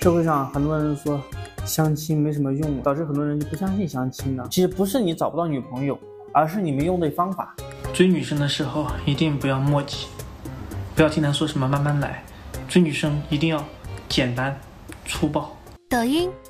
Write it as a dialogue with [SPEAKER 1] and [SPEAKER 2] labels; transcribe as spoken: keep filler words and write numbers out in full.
[SPEAKER 1] 社会上很多人说相亲没什么用，导致很多人就不相信相亲了。其实不是你找不到女朋友，而是你没用对方法。
[SPEAKER 2] 追女生的时候一定不要磨叽，不要听他说什么慢慢来，追女生一定要简单粗暴。
[SPEAKER 3] 抖音、